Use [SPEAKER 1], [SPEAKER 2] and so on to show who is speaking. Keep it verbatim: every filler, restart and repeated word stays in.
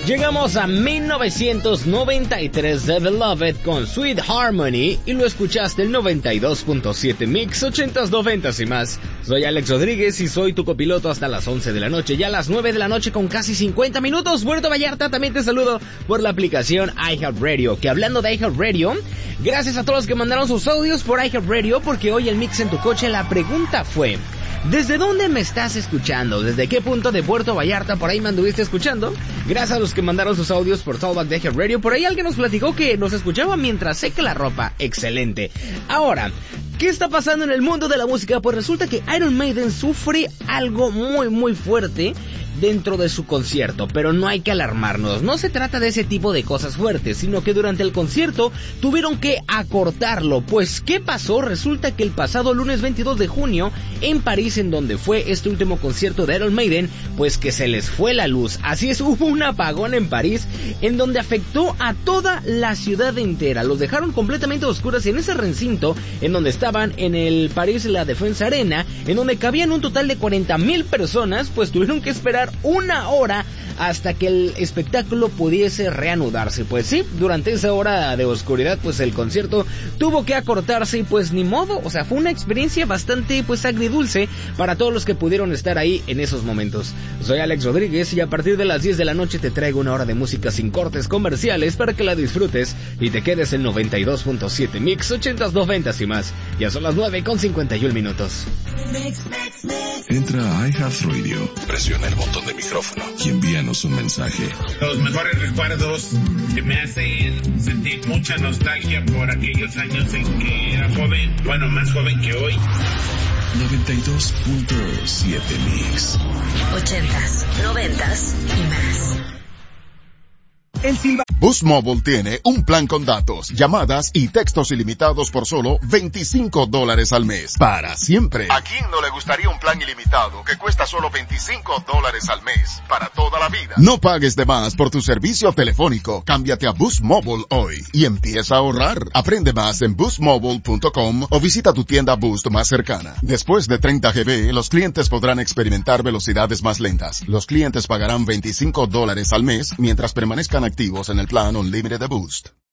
[SPEAKER 1] Llegamos a mil novecientos noventa y tres de Beloved con Sweet Harmony y lo escuchaste el noventa y dos punto siete Mix ochentas, noventas y más. Soy Alex Rodríguez y soy tu copiloto hasta las once de la noche, ya a las nueve de la noche con casi cincuenta minutos. Puerto Vallarta, también te saludo por la aplicación iHeartRadio. Que hablando de iHeartRadio, gracias a todos los que mandaron sus audios por iHeartRadio, porque hoy el Mix en tu coche, la pregunta fue: ¿desde dónde me estás escuchando? ¿Desde qué punto de Puerto Vallarta por ahí me anduviste escuchando? Gracias a los que mandaron sus audios por Talkback de iHeartRadio. Por ahí alguien nos platicó que nos escuchaba mientras seca la ropa. Excelente. Ahora, ¿qué está pasando en el mundo de la música? Pues resulta que Iron Maiden sufre algo muy muy fuerte dentro de su concierto, pero no hay que alarmarnos. No se trata de ese tipo de cosas fuertes, sino que durante el concierto tuvieron que acortarlo. Pues, ¿qué pasó? Resulta que el pasado lunes veintidós de junio, en París, en donde fue este último concierto de Iron Maiden, pues que se les fue la luz. Así es, hubo un apagón en París, en donde afectó a toda la ciudad entera. Los dejaron completamente oscuras en ese recinto, en donde estaban en el París La Défense Arena, en donde cabían un total de cuarenta mil personas, pues tuvieron que esperar una hora hasta que el espectáculo pudiese reanudarse. Pues sí, durante esa hora de oscuridad, pues el concierto tuvo que acortarse y pues ni modo. O sea, fue una experiencia bastante pues agridulce para todos los que pudieron estar ahí en esos momentos. Soy Alex Rodríguez y a partir de las diez de la noche te traigo una hora de música sin cortes comerciales para que la disfrutes y te quedes en noventa y dos punto siete Mix ochentas, noventas y más. Ya son las nueve con cincuenta y un minutos.
[SPEAKER 2] Entra a iHeartRadio, presiona el botón de micrófono y envíanos un mensaje.
[SPEAKER 3] Los mejores recuerdos que me hacen sentir mucha nostalgia por aquellos años en que era joven, bueno, más joven que hoy.
[SPEAKER 2] noventa y dos punto siete Mix.
[SPEAKER 4] Ochentas, noventas y más.
[SPEAKER 5] El Silva... Boost Mobile tiene un plan con datos, llamadas y textos ilimitados por solo veinticinco dólares al mes. Para siempre. ¿A quién no le gustaría un plan ilimitado que cuesta solo veinticinco dólares al mes? Para toda la vida. No pagues de más por tu servicio telefónico. Cámbiate a Boost Mobile hoy y empieza a ahorrar. Aprende más en boost mobile punto com o visita tu tienda Boost más cercana. Después de treinta gigabytes, los clientes podrán experimentar velocidades más lentas. Los clientes pagarán veinticinco dólares al mes mientras permanezcan activos en el plan Unlimited de Boost.